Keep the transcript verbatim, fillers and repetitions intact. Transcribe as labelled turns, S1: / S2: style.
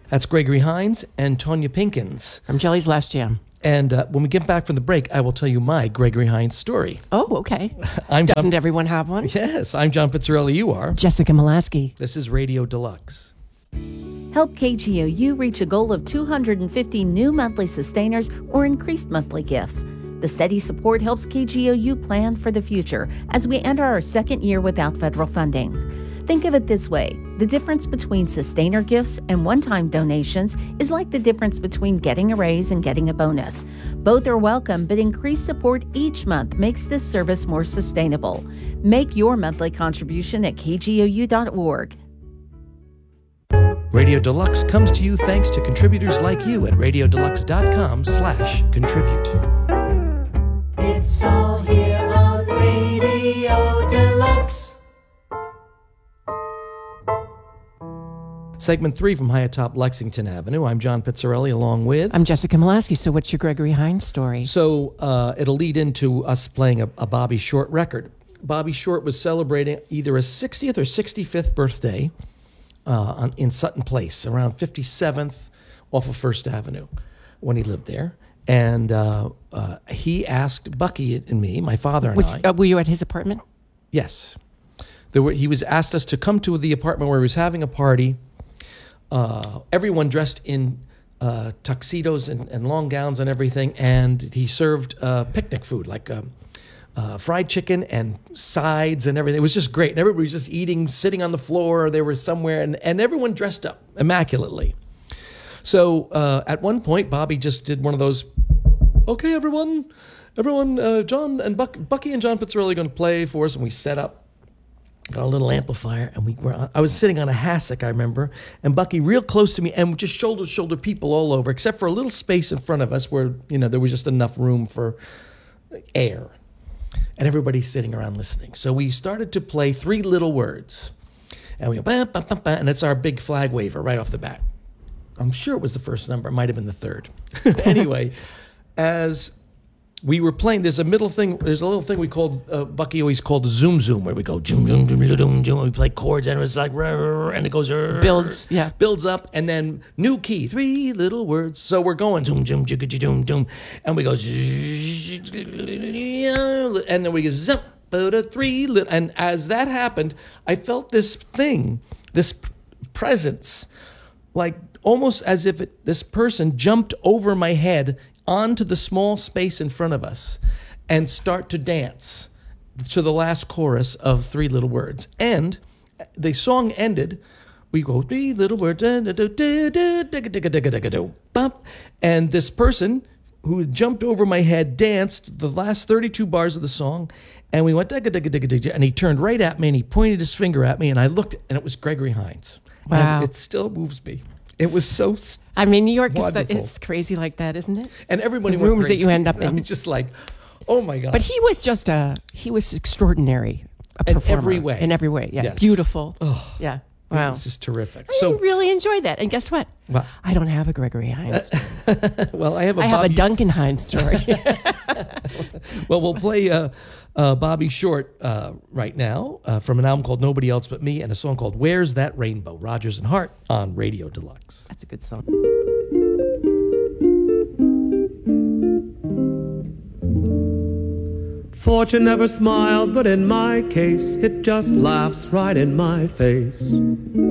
S1: That's Gregory Hines and Tonya Pinkins.
S2: From Jelly's Last Jam.
S1: And uh, when we get back from the break, I will tell you my Gregory Hines story.
S2: Oh, okay.
S1: I'm
S2: Doesn't
S1: John,
S2: everyone have one?
S1: Yes, I'm John Pizzarelli. You are.
S2: Jessica Molaski.
S1: This is Radio Deluxe.
S3: Help K G O U reach a goal of two hundred fifty new monthly sustainers or increased monthly gifts. The steady support helps K G O U plan for the future as we enter our second year without federal funding. Think of it this way. The difference between sustainer gifts and one-time donations is like the difference between getting a raise and getting a bonus. Both are welcome, but increased support each month makes this service more sustainable. Make your monthly contribution at k g o u dot org.
S1: Radio Deluxe comes to you thanks to contributors like you at radiodeluxe.com slash contribute.
S4: It's all here on Radio Deluxe.
S1: Segment three from high atop Lexington Avenue. I'm John Pizzarelli along with...
S2: I'm Jessica Molaski. So what's your Gregory Hines story?
S1: So uh, it'll lead into us playing a, a Bobby Short record. Bobby Short was celebrating either his sixtieth or sixty-fifth birthday uh, on, in Sutton Place, around fifty-seventh off of First Avenue when he lived there. And uh, uh, he asked Bucky and me, my father and
S2: Was,
S1: I...
S2: uh, were you at his apartment?
S1: Yes. There were, he was asked us to come to the apartment where he was having a party. Uh, everyone dressed in uh, tuxedos and, and long gowns and everything, and he served uh, picnic food, like um, uh, fried chicken and sides and everything. It was just great. And everybody was just eating, sitting on the floor. They were somewhere, and, and everyone dressed up immaculately. So uh, at one point, Bobby just did one of those, okay, everyone, everyone, uh, John and Buck, Bucky and John Pizzarelli are going to play for us, and we set up. Got a little amplifier, and we were. I was sitting on a hassock, I remember, and Bucky real close to me, and just shoulder to shoulder people all over, except for a little space in front of us where, you know, there was just enough room for air, and everybody's sitting around listening. So we started to play Three Little Words, and we go, bah, bah, bah, bah, and it's our big flag waver right off the bat. I'm sure it was the first number. It might have been the third. Anyway, as we were playing, there's a middle thing, there's a little thing we called, uh, Bucky always called zoom zoom, where we go, zoom, zoom, zoom, zoom, zoom, we play chords, and it's like, and it goes,
S2: Builds, yeah.
S1: Builds up, and then new key, three little words. So we're going, zoom, zoom, jigga, zoom, zoom, and we go, and then we go, zip, three little, and as that happened, I felt this thing, this presence, like almost as if it, this person jumped over my head onto the small space in front of us and start to dance to the last chorus of Three Little Words. And the song ended, we go, three little words, and this person who jumped over my head danced the last thirty-two bars of the song, and we went, and he turned right at me and he pointed his finger at me, and I looked, and it was Gregory Hines.
S2: Wow.
S1: And it still moves me. It was so
S2: I mean, New York is the,
S1: wonderful.
S2: it's crazy like that, isn't it?
S1: And everybody
S2: The
S1: went
S2: rooms that
S1: crazy.
S2: you end up
S1: And I
S2: in.
S1: was just like, oh my God.
S2: But he was just a, he was extraordinary. A
S1: In
S2: performer.
S1: every way.
S2: In every way, yeah.
S1: Yes.
S2: Beautiful.
S1: Oh,
S2: yeah.
S1: it
S2: Wow.
S1: was just terrific.
S2: I
S1: So,
S2: really enjoyed that. And guess what?
S1: What?
S2: I don't have a Gregory Hines.
S1: well, I have a
S2: I have a
S1: Bobby,
S2: Duncan Hines story.
S1: well, we'll play uh, uh, Bobby Short uh, right now uh, from an album called Nobody Else But Me and a song called Where's That Rainbow? Rodgers and Hart on Radio Deluxe.
S2: That's a good song.
S5: Fortune never smiles, but in my case, it just laughs right in my face.